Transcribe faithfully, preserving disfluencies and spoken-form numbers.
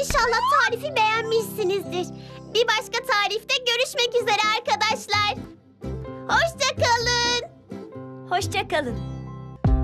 İnşallah tarifi beğenmişsinizdir. Bir başka tarifte görüşmek üzere arkadaşlar. Hoşça kalın. Hoşça kalın.